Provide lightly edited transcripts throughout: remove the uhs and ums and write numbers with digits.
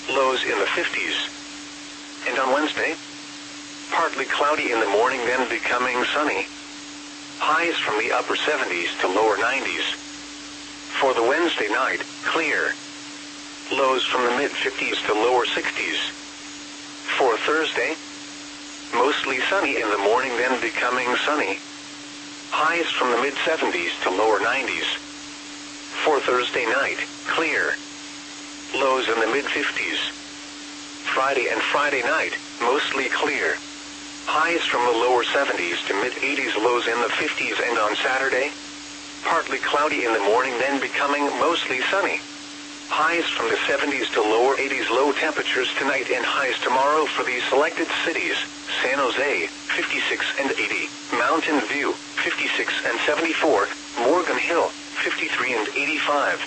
lows in the 50s. And on Wednesday, partly cloudy in the morning, then becoming sunny. Highs from the upper 70s to lower 90s. For the Wednesday night, clear. Lows from the mid-50s to lower 60s. For Thursday, mostly sunny in the morning, then becoming sunny. Highs from the mid-70s to lower 90s. For Thursday night, clear. Lows in the mid-50s. Friday and Friday night, mostly clear. Highs from the lower 70s to mid-80s, lows in the 50s. And on Saturday, partly cloudy in the morning, then becoming mostly sunny. Highs from the 70s to lower 80s, low temperatures tonight and highs tomorrow for these selected cities: San Jose, 56 and 80, Mountain View, 56 and 74, Morgan Hill, 53 and 85.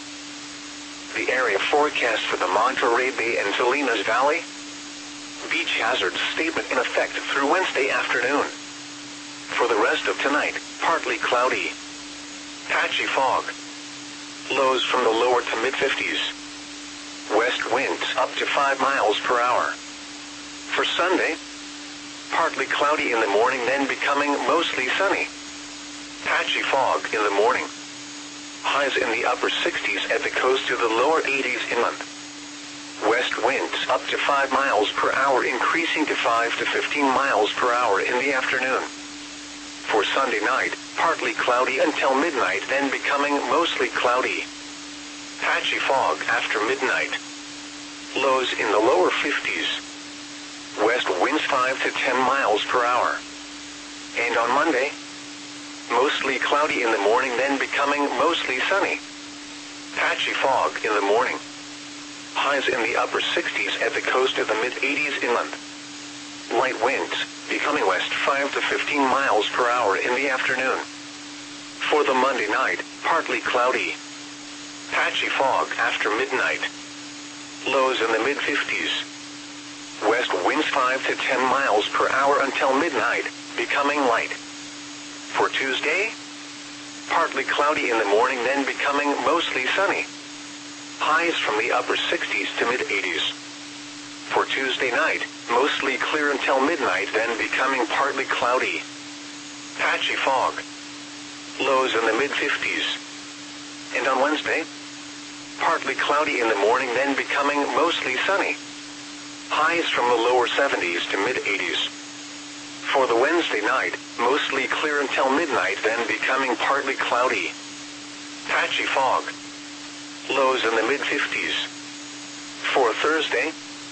The area forecast for the Monterey Bay and Salinas Valley. Beach hazard statement in effect through Wednesday afternoon. For the rest of tonight, partly cloudy. Patchy fog. Lows from the lower to mid-50s. West winds up to 5 miles per hour. For Sunday, partly cloudy in the morning, then becoming mostly sunny. Patchy fog in the morning. Highs in the upper 60s at the coast to the lower 80s inland. West winds up to 5 miles per hour, increasing to 5 to 15 miles per hour in the afternoon. For Sunday night, partly cloudy until midnight, then becoming mostly cloudy. Patchy fog after midnight. Lows in the lower 50s. West winds 5 to 10 miles per hour. And on Monday, mostly cloudy in the morning, then becoming mostly sunny. Patchy fog in the morning. Highs in the upper 60s at the coast to the mid-80s inland. Light winds, becoming west 5 to 15 miles per hour in the afternoon. For the Monday night, partly cloudy. Patchy fog after midnight. Lows in the mid-50s. West winds 5 to 10 miles per hour until midnight, becoming light. For Tuesday, partly cloudy in the morning, then becoming mostly sunny. Highs from the upper 60s to mid-80s. For Tuesday night, mostly clear until midnight, then becoming partly cloudy. Patchy fog. Lows in the mid-50s. And on Wednesday, partly cloudy in the morning, then becoming mostly sunny. Highs from the lower 70s to mid-80s. For the Wednesday night, mostly clear until midnight, then becoming partly cloudy. Patchy fog. Lows in the mid-50s. For Thursday,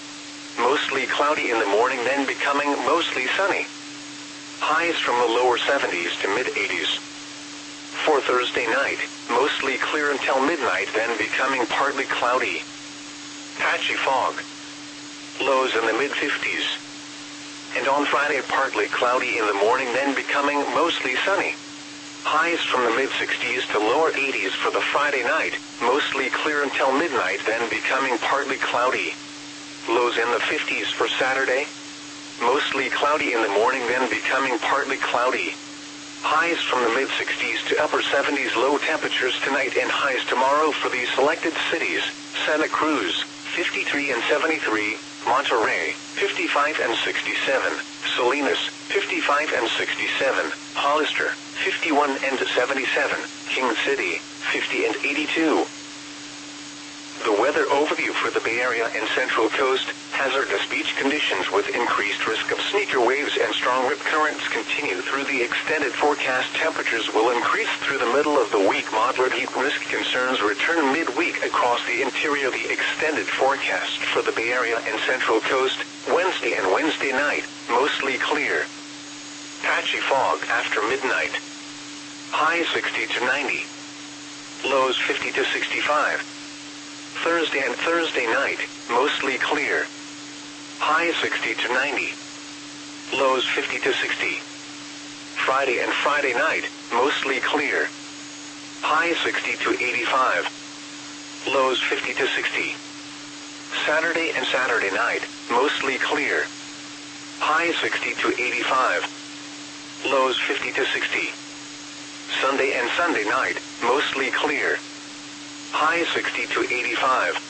mostly cloudy in the morning, then becoming mostly sunny. Highs from the lower 70s to mid-80s. For Thursday night, mostly clear until midnight, then becoming partly cloudy. Patchy fog. Lows in the mid-50s. And on Friday, partly cloudy in the morning, then becoming mostly sunny. Highs from the mid-60s to lower 80s for the Friday night, mostly clear until midnight, then becoming partly cloudy. Lows in the 50s for Saturday. Mostly cloudy in the morning, then becoming partly cloudy. Highs from the mid-60s to upper 70s, low temperatures tonight and highs tomorrow for these selected cities: Santa Cruz, 53 and 73, Monterey, 55 and 67, Salinas, 55 and 67, Hollister, 51 and 77, King City, 50 and 82. The weather overview for the Bay Area and Central Coast. Hazardous beach conditions with increased risk of sneaker waves and strong rip currents continue through the extended forecast. Temperatures will increase through the middle of the week. Moderate heat risk concerns return midweek across the interior. The extended forecast for the Bay Area and Central Coast. Wednesday and Wednesday night, mostly clear. Patchy fog after midnight. High 60 to 90. Lows 50 to 65. Thursday and Thursday night, mostly clear. High 60 to 90. Lows 50 to 60. Friday and Friday night, mostly clear. High 60 to 85. Lows 50 to 60. Saturday and Saturday night, mostly clear. High 60 to 85. Lows 50 to 60. Sunday and Sunday night, mostly clear. High 60 to 85.